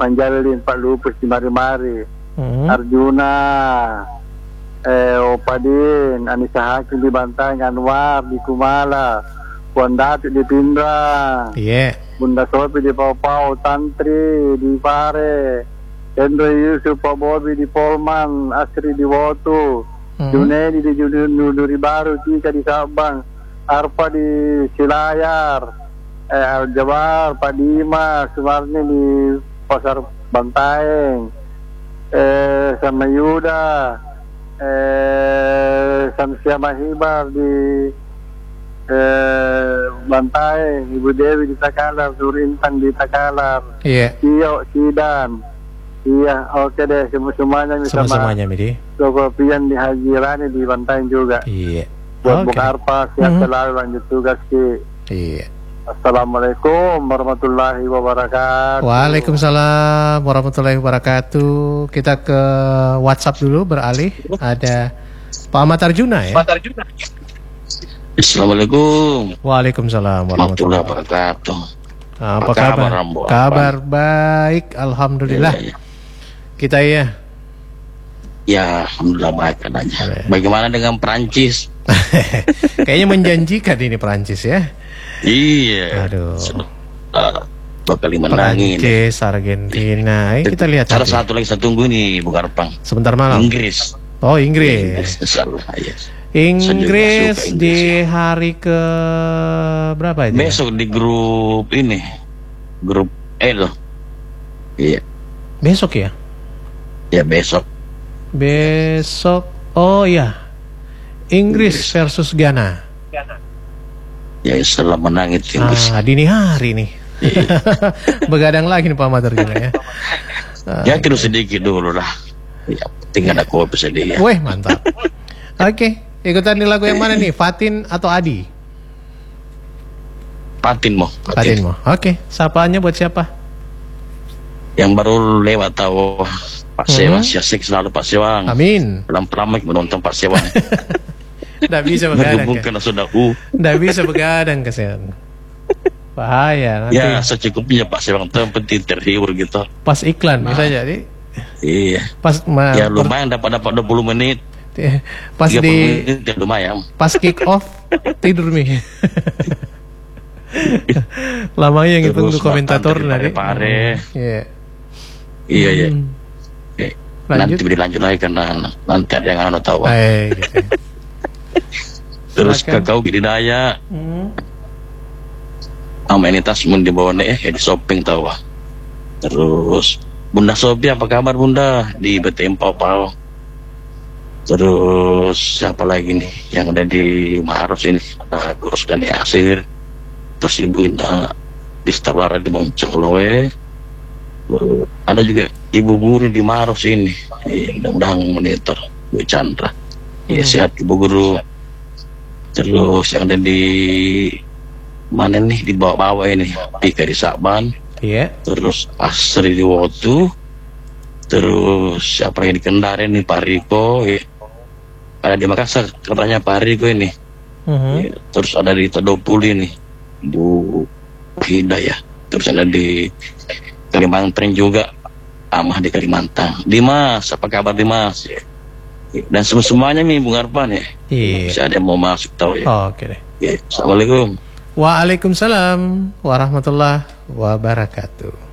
Manjalin, Pak Lupus di mari-mari, Arjuna, Opadin, Anissa Hakim di Bantaeng, Anwar di Kumala, Puan Datuk di Pindra, Bunda Sopi di Pau-Pau, Tantri di Pare, Hendro Yusuf, Pak Bobi di Polman, Asri di Wotu, Junedi di Nuduri Baru, Tika di Sabang, Arpa di Silayar, Al-Jabar, Pak Dima, Sumarni di Pasar Bantaeng, sama Yuda, Samsia Mahibar di Bantaeng, Ibu Dewi di Takalar, Surintang di Takalar, Tio, Sidan. Iya, oke deh, semuanya semuanya Midi. Sokopian di Haji Rani di Bantaeng juga. Buat buka Arpa, siap selalu lanjut tugas Ki. Assalamualaikum warahmatullahi wabarakatuh. Waalaikumsalam warahmatullahi wabarakatuh. Kita ke WhatsApp dulu beralih. Ada Pak Ahmad Arjuna ya. Assalamualaikum. Waalaikumsalam warahmatullahi wabarakatuh. Apa kabar? Kabar baik, alhamdulillah. Kita ya. Ya, alhamdulillah baik adanya. Bagaimana dengan Perancis? Kayaknya menjanjikan ini Perancis ya. Iya. Aduh. Dua kali menangin. Perancis, Argentina. Kita lihat. Ada satu lagi saya tunggu nih, Bung Arpang. Sebentar malam. Inggris. Oh, Inggris. Inggris di hari ke berapa itu? Besok di grup ini. Grup E loh. Iya. Besok ya? Ya besok. Besok. Oh iya. Inggris versus Ghana. Ya setelah menang itu Inggris. Dini hari nih. Begadang lagi nih Pak Mater juga ya. Ya terus sedikit dulu lah. Ya, tinggal ada kopi sedih ya. Weh mantap. Oke, ikutan di lagu yang mana nih? Fatin atau Adi? Fatin mo. Oke, sapaannya buat siapa? Yang baru lewat tahu Pak Sewang, siasik selalu Pak Sewang. Amin. Pelan-pelan menonton Pak Sewang. Nggak bisa begadang ya? Nggak bisa begadang kesian. Bahaya nanti. Ya secukupnya Pak Sewang itu yang penting terhibur gitu. Pas iklan bisa jadi. Iya. Ya lumayan dapat 20 menit. Pas di menit, ya lumayan. Pas kick off tidur nih. Lamanya yang itu untuk komentator nanti. Iya. Nanti dilanjut lagi karena nanti ada yang tahu. Gitu. Terus kakau di daya amenitas mun dibawa di shopping tahu. Terus Bunda Sobi apa kabar Bunda di BTM Pau-Pau. Terus siapa lagi nih yang ada di Maros ini, ada Gurus dan Yasir. Terus Ibu Indah di Starwara di Moncolowe. Ada juga Ibu Guru di Maros ini, mudah-mudahan monitor Bu Chandra. Ya sehat Ibu Guru. Terus yang ada di mana nih di bawah-bawah ini, Pika di Saban. Terus Asri di Wotu. Terus siapa yang di Kendari nih, Pak Riko. Ada di Makassar katanya Pak Riko ini. Terus ada di Todopuli nih Bu Hidayah. Terus ada di Kalimantan juga, Amah di Kalimantan. Dimas, apa kabar Dimas? Dan semuanya nih Bung Arpan ya. Bisa ada yang mau masuk tahu ya. Oke deh. Assalamualaikum. Waalaikumsalam warahmatullahi wabarakatuh.